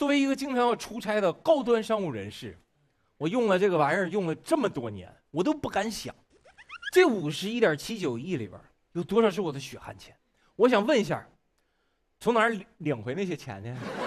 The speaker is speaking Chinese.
作为一个经常要出差的高端商务人士，我用了这个玩意儿用了这么多年，我都不敢想，这51.79亿里边有多少是我的血汗钱？我想问一下，从哪儿领回那些钱呢？